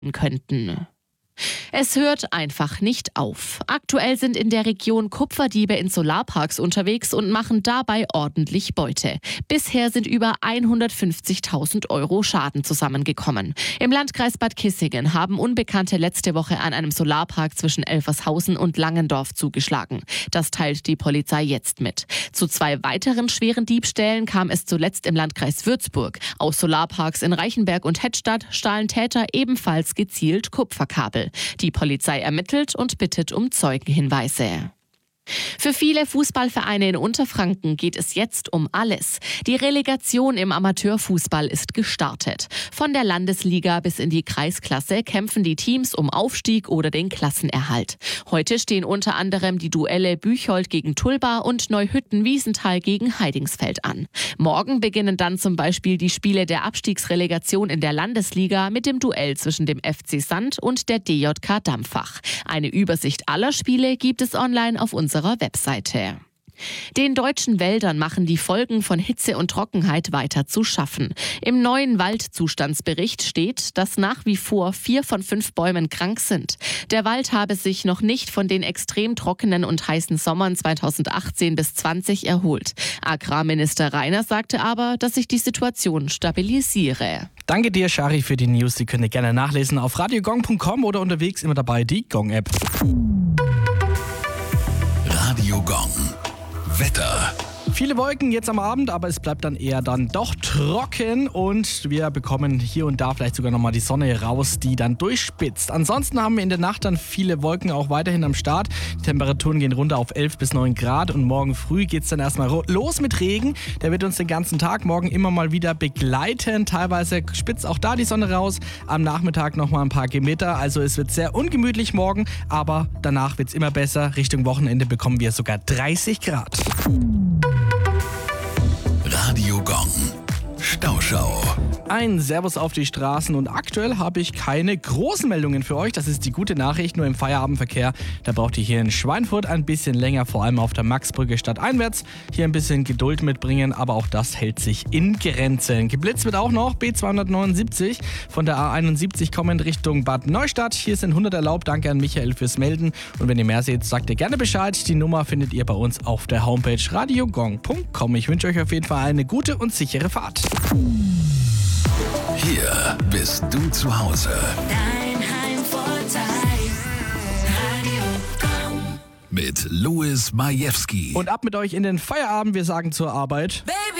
könnten. Es hört einfach nicht auf. Aktuell sind in der Region Kupferdiebe in Solarparks unterwegs und machen dabei ordentlich Beute. Bisher sind über 150.000 € Schaden zusammengekommen. Im Landkreis Bad Kissingen haben Unbekannte letzte Woche an einem Solarpark zwischen Elfershausen und Langendorf zugeschlagen. Das teilt die Polizei jetzt mit. Zu 2 weiteren schweren Diebstählen kam es zuletzt im Landkreis Würzburg. Aus Solarparks in Reichenberg und Hettstadt stahlen Täter ebenfalls gezielt Kupferkabel. Die Polizei ermittelt und bittet um Zeugenhinweise. Für viele Fußballvereine in Unterfranken geht es jetzt um alles. Die Relegation im Amateurfußball ist gestartet. Von der Landesliga bis in die Kreisklasse kämpfen die Teams um Aufstieg oder den Klassenerhalt. Heute stehen unter anderem die Duelle Büchold gegen Tulba und Neuhütten-Wiesenthal gegen Heidingsfeld an. Morgen beginnen dann zum Beispiel die Spiele der Abstiegsrelegation in der Landesliga mit dem Duell zwischen dem FC Sand und der DJK Dampfach. Eine Übersicht aller Spiele gibt es online auf unserer Webseite. Den deutschen Wäldern machen die Folgen von Hitze und Trockenheit weiter zu schaffen. Im neuen Waldzustandsbericht steht, dass nach wie vor 4 von 5 Bäumen krank sind. Der Wald habe sich noch nicht von den extrem trockenen und heißen Sommern 2018 bis 20 erholt. Agrarminister Rainer sagte aber, dass sich die Situation stabilisiere. Danke dir, Shari, für die News. Die könnt ihr gerne nachlesen auf radiogong.com oder unterwegs immer dabei die Gong-App. Radio Gong. Wetter. Viele Wolken jetzt am Abend, aber es bleibt dann eher dann doch trocken und wir bekommen hier und da vielleicht sogar nochmal die Sonne raus, die dann durchspitzt. Ansonsten haben wir in der Nacht dann viele Wolken auch weiterhin am Start. Die Temperaturen gehen runter auf 11 bis 9 Grad und morgen früh geht es dann erstmal los mit Regen. Der wird uns den ganzen Tag morgen immer mal wieder begleiten. Teilweise spitzt auch da die Sonne raus. Am Nachmittag nochmal ein paar Gewitter. Also es wird sehr ungemütlich morgen, aber danach wird es immer besser. Richtung Wochenende bekommen wir sogar 30 Grad. Radio Gong. Stauschau. Ein Servus auf die Straßen und aktuell habe ich keine großen Meldungen für euch. Das ist die gute Nachricht, nur im Feierabendverkehr. Da braucht ihr hier in Schweinfurt ein bisschen länger, vor allem auf der Maxbrücke stadteinwärts. Hier ein bisschen Geduld mitbringen, aber auch das hält sich in Grenzen. Geblitzt wird auch noch B279 von der A71 kommend Richtung Bad Neustadt. Hier sind 100 erlaubt. Danke an Michael fürs Melden. Und wenn ihr mehr seht, sagt ihr gerne Bescheid. Die Nummer findet ihr bei uns auf der Homepage radiogong.com. Ich wünsche euch auf jeden Fall eine gute und sichere Fahrt. Hier bist du zu Hause. Dein Heimvorteil. Radio Gong. Mit Louis Majewski. Und ab mit euch in den Feierabend. Wir sagen zur Arbeit. Baby.